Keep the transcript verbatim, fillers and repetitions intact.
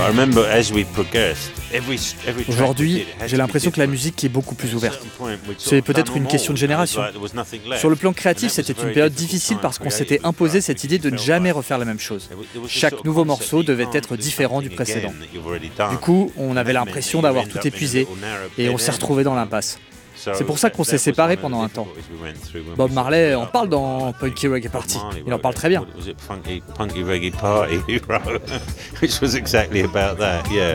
Aujourd'hui, j'ai l'impression que la musique est beaucoup plus ouverte. C'est peut-être une question de génération. Sur le plan créatif, c'était une période difficile parce qu'on s'était imposé cette idée de ne jamais refaire la même chose. Chaque nouveau morceau devait être différent du précédent. Du coup, on avait l'impression d'avoir tout épuisé et on s'est retrouvé dans l'impasse. C'est pour ça qu'on s'est séparés pendant un temps. Bob Marley en parle dans Punky Reggae Party. Il en parle très bien. Punky Reggae Party, which was exactly about that, yeah.